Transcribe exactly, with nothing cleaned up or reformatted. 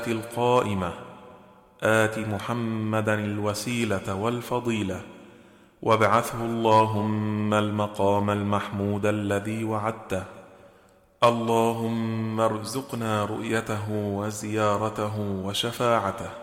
القائمة آت محمدا الوسيلة والفضيلة وابعثه اللهم المقام المحمود الذي وعدته. اللهم ارزقنا رؤيته وزيارته وشفاعته.